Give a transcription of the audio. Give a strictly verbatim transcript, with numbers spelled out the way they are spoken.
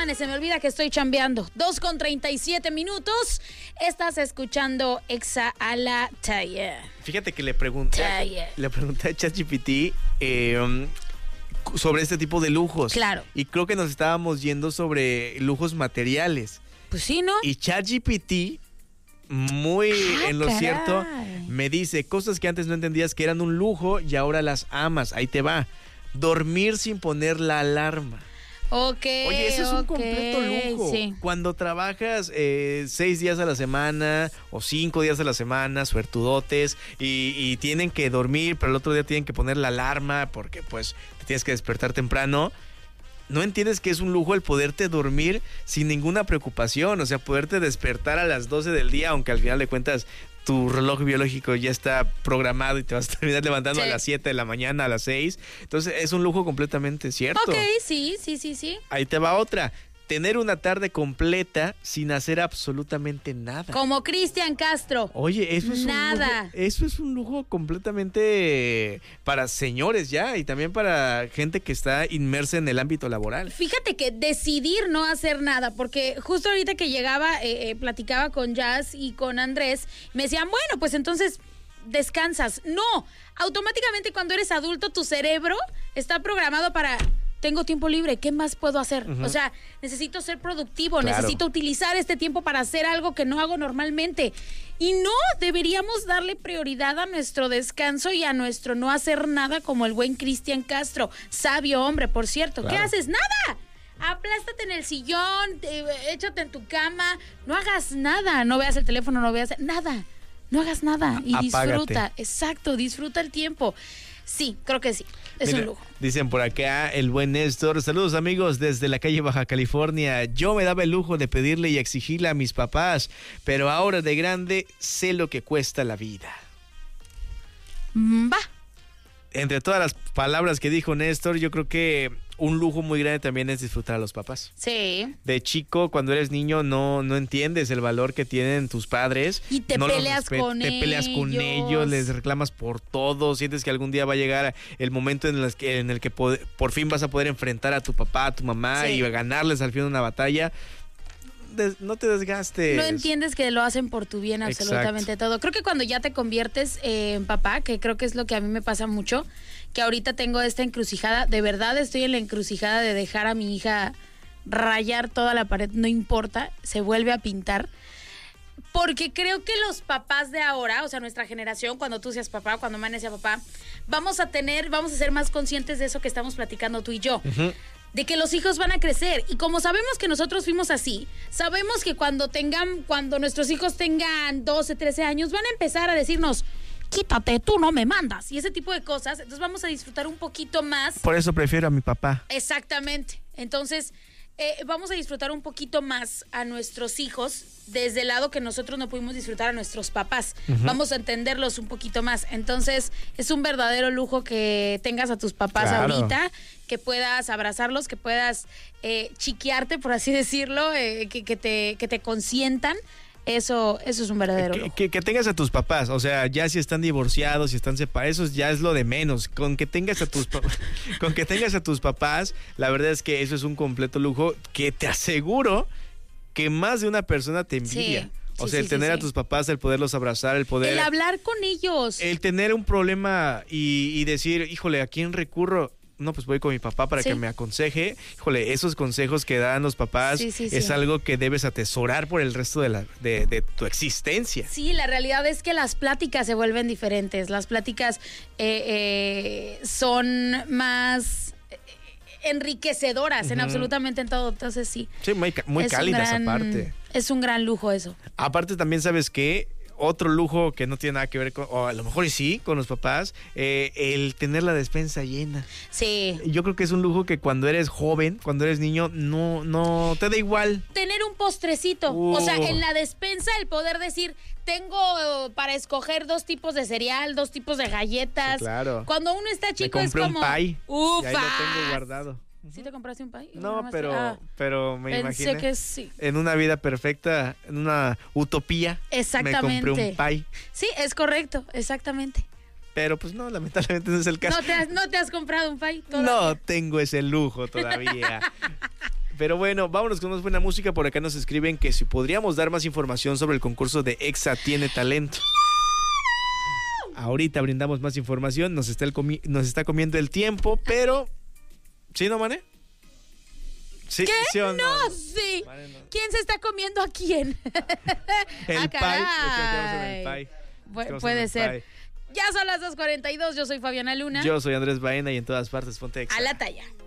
Perdóname, se me olvida que estoy chambeando. dos con treinta y siete minutos. Estás escuchando Exa a la Talla. Fíjate que le pregunté, Talla. le pregunté a ChatGPT eh, sobre este tipo de lujos. Claro. Y creo que nos estábamos yendo sobre lujos materiales. Pues sí, ¿no? Y ChatGPT, muy ah, en lo caray. cierto, me dice cosas que antes no entendías que eran un lujo y ahora las amas. Ahí te va. Dormir sin poner la alarma. Ok, Oye, eso es un okay, completo lujo. Sí. Cuando trabajas eh, seis días a la semana o cinco días a la semana, suertudotes, y, y tienen que dormir, pero el otro día tienen que poner la alarma porque pues te tienes que despertar temprano. No entiendes que es un lujo el poderte dormir sin ninguna preocupación, o sea, poderte despertar a las doce del día, aunque al final de cuentas tu reloj biológico ya está programado y te vas a terminar levantando sí. a las siete de la mañana, a las seis. Entonces es un lujo completamente cierto. Ok, sí, sí, sí, sí. Ahí te va otra. Tener una tarde completa sin hacer absolutamente nada. Como Cristian Castro. Oye, eso es nada. un lujo, eso es un lujo completamente para señores ya y también para gente que está inmersa en el ámbito laboral. Fíjate que decidir no hacer nada, porque justo ahorita que llegaba, eh, eh, platicaba con Jazz y con Andrés, me decían, bueno, pues entonces descansas. No, automáticamente cuando eres adulto tu cerebro está programado para... Tengo tiempo libre, ¿qué más puedo hacer? Uh-huh. O sea, necesito ser productivo, claro. necesito utilizar este tiempo para hacer algo que no hago normalmente. Y no, deberíamos darle prioridad a nuestro descanso y a nuestro no hacer nada como el buen Cristian Castro. Sabio hombre, por cierto. Claro. ¿Qué haces? ¡Nada! Aplástate en el sillón, te, échate en tu cama, no hagas nada, no veas el teléfono, no veas nada. No hagas nada y Apágate. Disfruta. Exacto, disfruta el tiempo. Sí, creo que sí. Es Mira, un lujo. Dicen por acá el buen Néstor. Saludos amigos desde la calle Baja California. Yo me daba el lujo de pedirle y exigirle a mis papás, pero ahora de grande sé lo que cuesta la vida. Va. Entre todas las palabras que dijo Néstor, yo creo que un lujo muy grande también es disfrutar a los papás. Sí. De chico, cuando eres niño, no, no entiendes el valor que tienen tus padres. Y te no peleas respet- con te ellos. Te peleas con ellos, les reclamas por todo. Sientes que algún día va a llegar el momento en el que, en el que pod- por fin vas a poder enfrentar a tu papá, a tu mamá sí. y ganarles al fin una batalla. Des- no te desgastes. No entiendes que lo hacen por tu bien absolutamente Exacto. todo. Creo que cuando ya te conviertes eh, en papá, que creo que es lo que a mí me pasa mucho, que ahorita tengo esta encrucijada, de verdad estoy en la encrucijada de dejar a mi hija rayar toda la pared, no importa, se vuelve a pintar. Porque creo que los papás de ahora, o sea, nuestra generación, cuando tú seas papá, cuando Mane sea papá, vamos a tener, vamos a ser más conscientes de eso que estamos platicando tú y yo. Uh-huh. De que los hijos van a crecer. Y como sabemos que nosotros fuimos así, sabemos que cuando tengan, cuando nuestros hijos tengan doce, trece años, van a empezar a decirnos, quítate, tú no me mandas. Y ese tipo de cosas. Entonces vamos a disfrutar un poquito más. Por eso prefiero a mi papá. Exactamente. Entonces, eh, vamos a disfrutar un poquito más a nuestros hijos desde el lado que nosotros no pudimos disfrutar a nuestros papás. Uh-huh. Vamos a entenderlos un poquito más. Entonces, es un verdadero lujo que tengas a tus papás claro. ahorita, que puedas abrazarlos, que puedas eh, chiquearte, por así decirlo, eh, que, que, te, que te consientan. Eso, eso es un verdadero que, lujo. Que, que tengas a tus papás, o sea, ya si están divorciados, si están separados, eso ya es lo de menos. Con que tengas a tus con que tengas a tus papás, la verdad es que eso es un completo lujo que te aseguro que más de una persona te envidia. Sí. O sí, sea, el sí, tener sí, a tus papás, el poderlos abrazar, el poder... El hablar con ellos. El tener un problema y, y decir, híjole, ¿a quién recurro? No, pues voy con mi papá para sí. que me aconseje. Híjole, esos consejos que dan los papás sí, sí, es sí. algo que debes atesorar por el resto de, la, de, de tu existencia. Sí, la realidad es que las pláticas se vuelven diferentes. Las pláticas eh, eh, son más enriquecedoras uh-huh. en absolutamente en todo. Entonces sí. Sí, muy, muy cálidas gran, aparte. Es un gran lujo eso. Aparte también sabes que otro lujo que no tiene nada que ver con, o a lo mejor y sí, con los papás, eh, el tener la despensa llena. Sí. Yo creo que es un lujo que cuando eres joven, cuando eres niño, no, no te da igual. Tener un postrecito. Uh. O sea, en la despensa el poder decir, tengo para escoger dos tipos de cereal, dos tipos de galletas. Sí, claro. Cuando uno está chico Me es compré como... un pie. ¡Ufa! Y ahí lo tengo guardado. ¿Sí te compraste un pie? No, pero, ah, pero me pensé imaginé que sí. En una vida perfecta, en una utopía, exactamente. Me compré un pie. Sí, es correcto, exactamente. Pero pues no, lamentablemente no es el caso. ¿No te has, no te has comprado un pie todavía? No tengo ese lujo todavía. Pero bueno, vámonos con más buena música. Por acá nos escriben que si podríamos dar más información sobre el concurso de Exa Tiene Talento. Ahorita brindamos más información, nos está, el comi- nos está comiendo el tiempo, pero... ¿Sí, no, Mane? Sí, ¿Qué? ¿sí o no? No, sí. Mane, no. ¿Quién se está comiendo a quién? El Ah, pie. caray. Es que nos quedamos en el pie. Pu- Nos quedamos puede en el ser. pie. Ya son las dos cuarenta y dos, yo soy Fabiana Luna. Yo soy Andrés Baena y en todas partes ponte Exa. A la talla.